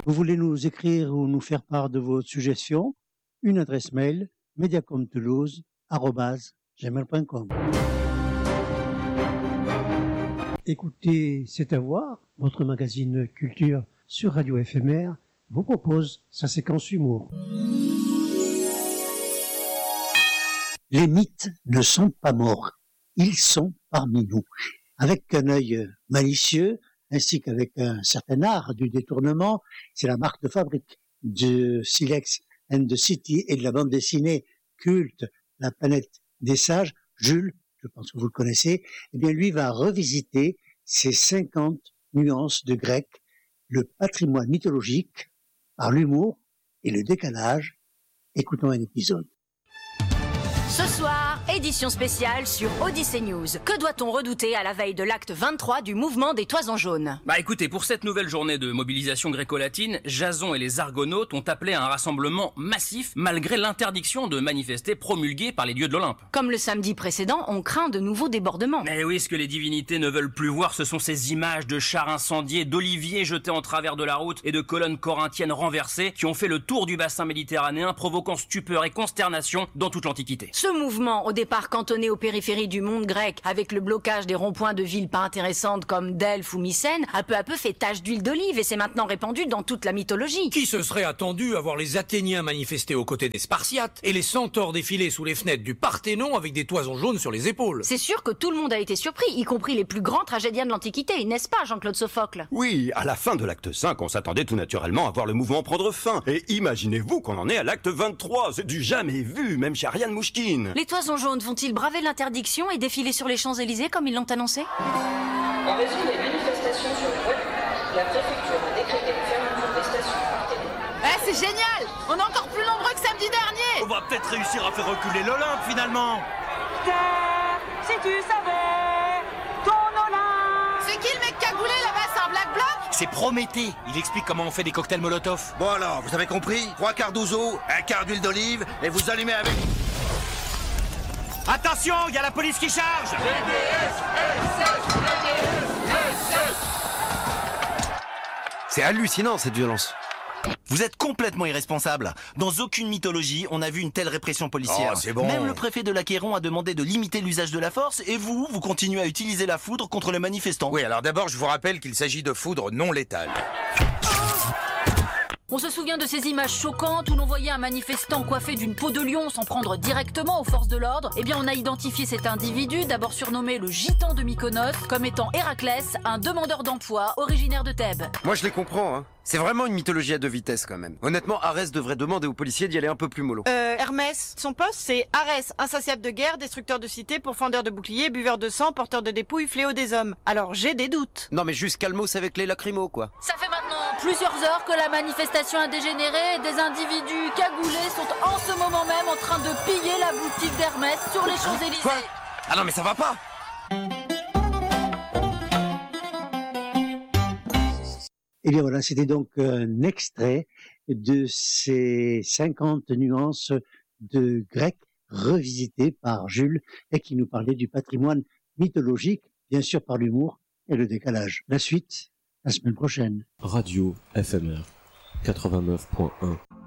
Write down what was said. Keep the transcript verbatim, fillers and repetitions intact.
Vous voulez nous écrire ou nous faire part de vos suggestions? Une adresse mail mediacomtoulouse arobase gmail point com. Écoutez, c'est à voir. Votre magazine Culture sur Radio F M R vous propose sa séquence humour. Les mythes ne sont pas morts, ils sont parmi nous. Avec un œil malicieux, ainsi qu'avec un certain art du détournement, c'est la marque de fabrique de Silex and the City et de la bande dessinée culte La planète des sages. Jules, je pense que vous le connaissez, eh bien lui va revisiter ces cinquante nuances de grec, le patrimoine mythologique, par l'humour et le décalage. Écoutons un épisode. Ce soir, édition spéciale sur Odyssey News. Que doit-on redouter à la veille de l'acte vingt-trois du mouvement des Toisons jaunes? Bah écoutez, pour cette nouvelle journée de mobilisation gréco-latine, Jason et les Argonautes ont appelé à un rassemblement massif malgré l'interdiction de manifester promulguée par les dieux de l'Olympe. Comme le samedi précédent, on craint de nouveaux débordements. Mais oui, ce que les divinités ne veulent plus voir, ce sont ces images de chars incendiés, d'oliviers jetés en travers de la route et de colonnes corinthiennes renversées qui ont fait le tour du bassin méditerranéen, provoquant stupeur et consternation dans toute l'Antiquité. Ce mouvement, au départ cantonné aux périphéries du monde grec, avec le blocage des ronds-points de villes pas intéressantes comme Delphes ou Mycène, a peu à peu fait tache d'huile d'olive et s'est maintenant répandu dans toute la mythologie. Qui se serait attendu à voir les Athéniens manifester aux côtés des Spartiates et les centaures défiler sous les fenêtres du Parthénon avec des toisons jaunes sur les épaules? C'est sûr que tout le monde a été surpris, y compris les plus grands tragédiens de l'Antiquité, n'est-ce pas, Jean-Claude Sophocle? Oui, à la fin de l'acte cinq, on s'attendait tout naturellement à voir le mouvement prendre fin. Et imaginez-vous qu'on en est à l'acte vingt-trois, c'est du jamais vu, même chez Ariane Mouchkine. Les Toisons jaunes vont-ils braver l'interdiction et défiler sur les Champs-Élysées comme ils l'ont annoncé? En raison des manifestations sur le voile, la préfecture a décrété le fermeture des stations Parthénon. Eh, c'est génial! On est encore plus nombreux que samedi dernier! On va peut-être réussir à faire reculer l'Olympe finalement! Terre, si tu savais, ton Olympe! C'est qui le mec cagoulé là-bas? C'est un black bloc? C'est Prométhée, il explique comment on fait des cocktails Molotov. Bon alors, vous avez compris? Trois quarts d'ouzo, un quart d'huile d'olive, et vous allumez avec... Attention, il y a la police qui charge! C'est hallucinant cette violence. Vous êtes complètement irresponsable. Dans aucune mythologie, on a vu une telle répression policière. Oh, c'est bon. Même le préfet de l'Achéron a demandé de limiter l'usage de la force, et vous, vous continuez à utiliser la foudre contre les manifestants. Oui, alors d'abord, je vous rappelle qu'il s'agit de foudre non létale. On se souvient de ces images choquantes où l'on voyait un manifestant coiffé d'une peau de lion s'en prendre directement aux forces de l'ordre. Eh bien, on a identifié cet individu, d'abord surnommé le gitan de Mykonos, comme étant Héraclès, un demandeur d'emploi originaire de Thèbes. Moi je les comprends, hein. C'est vraiment une mythologie à deux vitesses quand même. Honnêtement, Arès devrait demander aux policiers d'y aller un peu plus mollo. Euh, Hermès, son poste c'est Arès, insatiable de guerre, destructeur de cité, pourfendeur de boucliers, buveur de sang, porteur de dépouilles, fléau des hommes. Alors j'ai des doutes. Non mais juste calmos avec les lacrymos quoi. Ça fait maintenant plusieurs heures que la manifestation a dégénéré et des individus cagoulés sont en ce moment même en train de piller la boutique d'Hermès sur les Champs-Élysées. Quoi? Ah non mais ça va pas. Eh bien voilà, c'était donc un extrait de ces cinquante nuances de grec revisitées par Jules et qui nous parlait du patrimoine mythologique, bien sûr par l'humour et le décalage. La suite, la semaine prochaine. Radio F M R quatre-vingt-neuf point un